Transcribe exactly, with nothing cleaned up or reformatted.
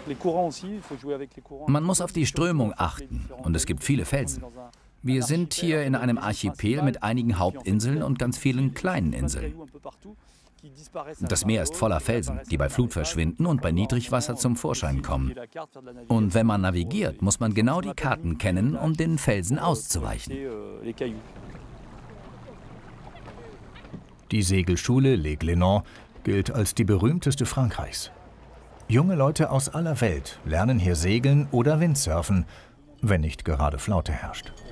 Man muss auf die Strömung achten und es gibt viele Felsen. Wir sind hier in einem Archipel mit einigen Hauptinseln und ganz vielen kleinen Inseln. Das Meer ist voller Felsen, die bei Flut verschwinden und bei Niedrigwasser zum Vorschein kommen. Und wenn man navigiert, muss man genau die Karten kennen, um den Felsen auszuweichen. Die Segelschule Les Glénans gilt als die berühmteste Frankreichs. Junge Leute aus aller Welt lernen hier segeln oder Windsurfen, wenn nicht gerade Flaute herrscht.